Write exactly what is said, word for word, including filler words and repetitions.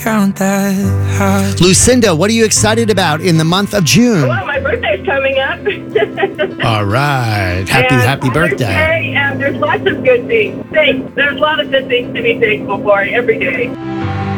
count that high. Lucinda, what are you excited about in the month of June? Well, my birthday's coming up. All right. Happy, And happy Father's birthday. Day, and there's lots of good things. Thanks. There's a lot of good things to be thankful for every day.